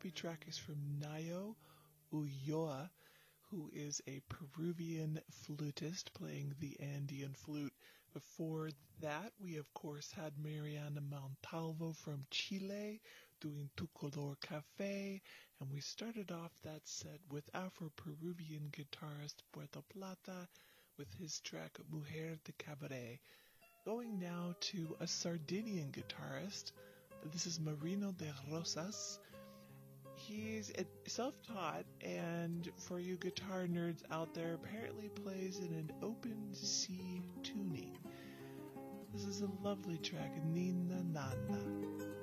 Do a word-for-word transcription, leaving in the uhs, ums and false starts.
happy track is from Nayo Ulloa, who is a Peruvian flutist playing the Andean flute. Before that, we of course had Mariana Montalvo from Chile doing Tu Color Cafe, and we started off that set with Afro-Peruvian guitarist Puerto Plata with his track Mujer de Cabaret. Going now to a Sardinian guitarist. This is Marino de Rosas. He's self-taught, and for you guitar nerds out there, apparently plays in an open C tuning. This is a lovely track, Nina Nana.